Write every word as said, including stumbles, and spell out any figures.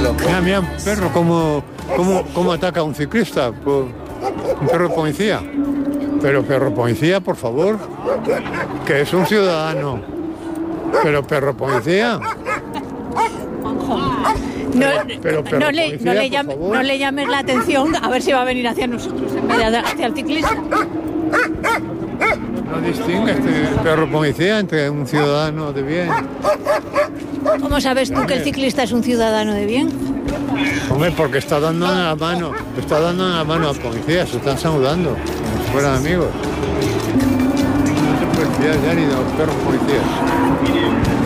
Mira, mira, un perro, cómo, cómo, cómo ataca a un ciclista. Pues, un perro policía. Pero perro policía, por favor, que es un ciudadano. Pero perro policía. No, Pero, pero, no, le, policía, no, le llame, no le llames la atención a ver si va a venir hacia nosotros en vez de hacia el ciclista. No distingue este perro policía entre un ciudadano de bien. ¿Cómo sabes tú que el ciclista es un ciudadano de bien? Hombre, porque está dando la mano, está dando la mano al policía, se están saludando, como si fueran amigos. No se puede fiar ya ni de los perros policías.